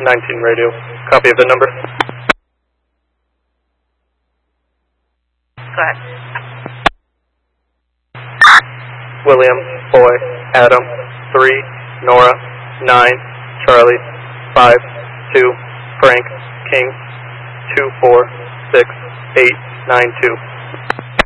19 radio. Copy of the number. Go ahead. William, Boy, Adam, 3, Nora, 9, Charlie, 5, 2, Frank, King, 2, 4, 6, 8, 9, 2.